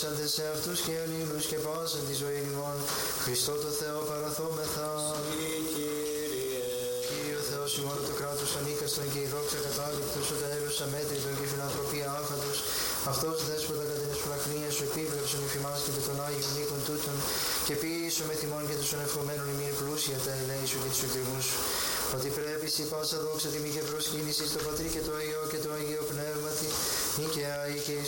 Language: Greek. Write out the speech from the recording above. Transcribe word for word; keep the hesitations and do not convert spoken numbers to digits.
έσαντες σε αυτούς και αλλήλους και πάσαν τη ζωή ημών. Χριστό το Θεό παραθόμεθα. Κύριο Θεός ημών το κράτος ανίκαστον και η δόξα κατάληπτος, ο τέλος αμέτρητον και η φιλανθρωπία άφαντος. Αυτός δέσποτα κατά την εσπλαχνία σου επίβλεψον εφημάς και των Άγιων οίκων τούτων και ποιήσου με θυμών και τους ανευχομένων ημίν πλούσια τα ελέη σου και τους εκτριμούς σου. Ότι πρέπει η πάσα δόξα τιμή και προσκύνηση στο Πατρί και το Υιό και το Αγίο Πνεύματι, νικαία ή και εις